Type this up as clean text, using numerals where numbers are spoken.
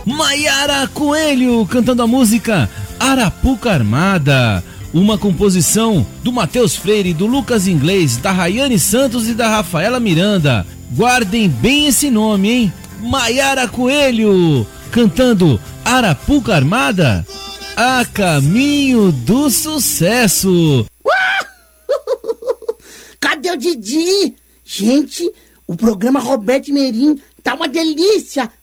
Maiara Coelho cantando a música Arapuca Armada, uma composição do Matheus Freire, do Lucas Inglês, da Rayane Santos e da Rafaela Miranda. Guardem bem esse nome, hein? Maiara Coelho cantando Arapuca Armada, a caminho do sucesso. Cadê o Didi? Gente, o programa Roberto Merim tá uma delícia.